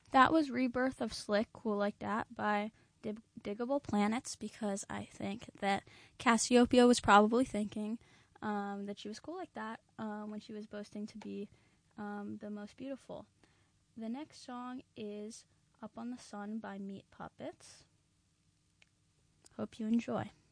That was Rebirth of Slick, Cool Like That by Diggable Planets, because I think that Cassiopeia was probably thinking that she was cool like that when she was boasting to be the most beautiful. The next song is Up on the Sun by Meat Puppets. Hope you enjoy.